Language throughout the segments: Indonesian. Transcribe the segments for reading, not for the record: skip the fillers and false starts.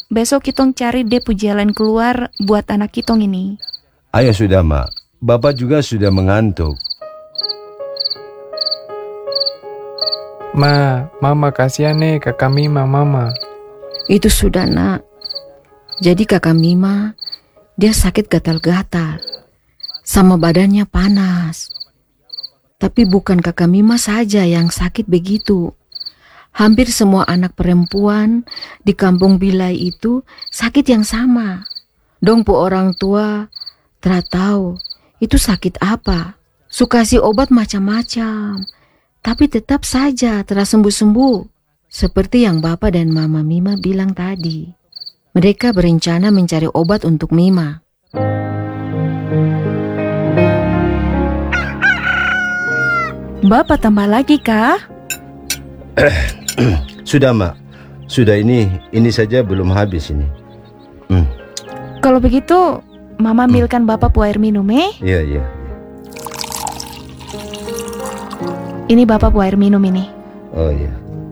besok kitong cari depu jalan keluar buat anak kitong ini. Ayo sudah, Mak. Bapak juga sudah mengantuk. Mama kasihan nih kakak Mima, Mama. Itu sudah, Nak. Jadi kakak Mima, dia sakit gatal-gatal. Sama badannya panas. Tapi bukan kakak Mima saja yang sakit begitu. Hampir semua anak perempuan di kampung Bilai itu sakit yang sama. Dong pu orang tua tidak tahu itu sakit apa. Suka kasih obat macam-macam. Tapi tetap saja tidak sembuh-sembuh. Seperti yang Bapak dan Mama Mima bilang tadi. Mereka berencana mencari obat untuk Mima. Bapak tambah lagi kah? Sudah, Mak. Sudah, ini saja belum habis ini. Kalau begitu, Mama ambilkan Bapak air minum, Iya. Ini Bapak air minum ini. Oh iya.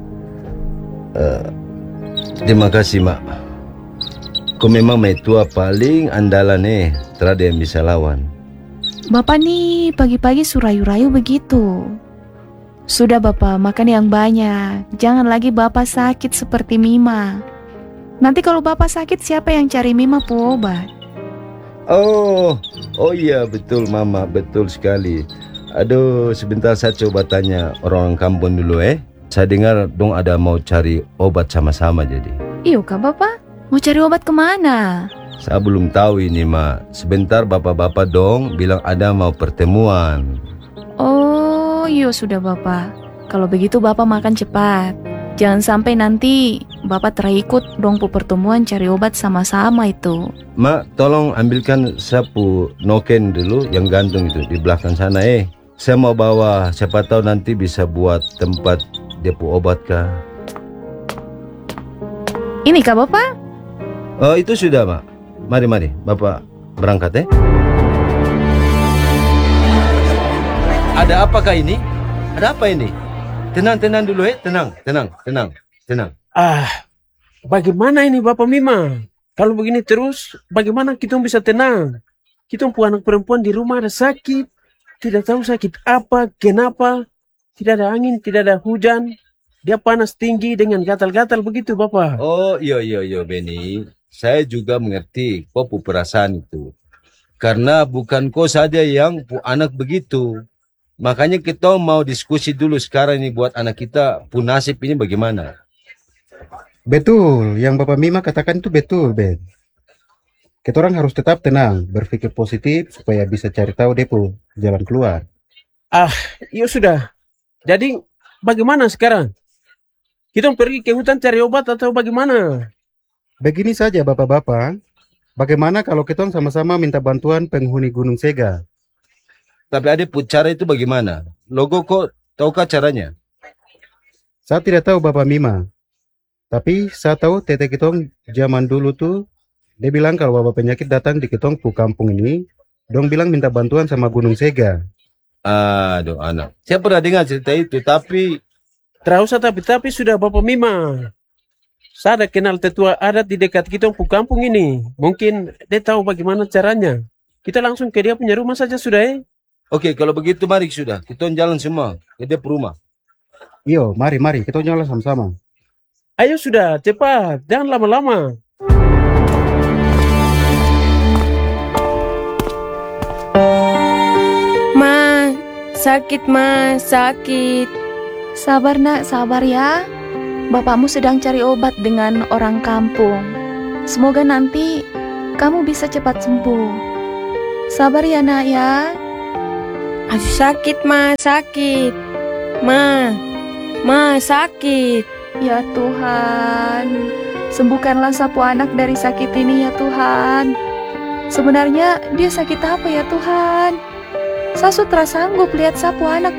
Terima kasih, Mak. Kau memang tua paling andalan terada yang bisa lawan. Bapak nih pagi-pagi surayu-rayu begitu. Sudah Bapak, makan yang banyak. Jangan lagi Bapak sakit seperti Mima. Nanti kalau Bapak sakit, siapa yang cari Mima obat? Oh iya, betul Mama, betul sekali. Aduh, sebentar saya coba tanya orang kampung dulu Saya dengar dong ada mau cari obat sama-sama jadi. Iya kah Bapak? Mau cari obat kemana? Saya belum tahu ini, Ma. Sebentar bapak-bapak dong bilang ada mau pertemuan. Oh iya sudah Bapak. Kalau begitu Bapak makan cepat. Jangan sampai nanti Bapak terikut dong pu pertemuan cari obat sama-sama itu. Ma, tolong ambilkan sapu noken dulu yang gantung itu di belakang sana Saya mau bawa, siapa tahu nanti bisa buat tempat depo obat kah. Ini kah Bapak? Oh itu sudah, Ma. Mari Bapak berangkat Ada apakah ini? Ada apa ini? Tenang dulu tenang. Bagaimana ini Bapak Mima? Kalau begini terus, bagaimana kita bisa tenang? Kita punya anak perempuan di rumah ada sakit. Tidak tahu sakit apa, kenapa. Tidak ada angin, tidak ada hujan. Dia panas tinggi dengan gatal-gatal begitu Bapak. Oh iya Benny. Saya juga mengerti kau perasaan itu. Karena bukan kau saja yang anak begitu. Makanya kita mau diskusi dulu sekarang ini buat anak kita nasib ini bagaimana. Betul, yang Bapak Mima katakan itu betul, Ben. Kita orang harus tetap tenang, berpikir positif supaya bisa cari tahu depo jalan keluar. Iya sudah. Jadi bagaimana sekarang? Kita pergi ke hutan cari obat atau bagaimana? Begini saja Bapak-Bapak, bagaimana kalau kita sama-sama minta bantuan penghuni Gunung Sega? Tapi adik cara itu bagaimana? Logo kok tahukah caranya? Saya tidak tahu Bapak Mima. Tapi saya tahu tete kitong zaman dulu tuh, dia bilang kalau wabah penyakit datang di kitong kampung ini, dong bilang minta bantuan sama Gunung Sega. Aduh anak, saya pernah dengar cerita itu, tapi... Tidak usah tapi sudah Bapak Mima. Saya ada kenal tetua adat di dekat kitong kampung ini. Mungkin dia tahu bagaimana caranya. Kita langsung ke dia punya rumah saja sudah Oke, kalau begitu mari sudah. Kita jalan semua ke dia rumah. Iyo, mari kita jalan sama-sama. Ayo sudah, cepat, jangan lama-lama. Sakit. Sabar nak, sabar ya. Bapakmu sedang cari obat dengan orang kampung. Semoga nanti kamu bisa cepat sembuh. Sabar ya nak ya. Aduh sakit. Sakit. Ya Tuhan, sembuhkanlah sapu anak dari sakit ini ya Tuhan. Sebenarnya dia sakit apa ya Tuhan? Saya sudah sanggup lihat sapu anak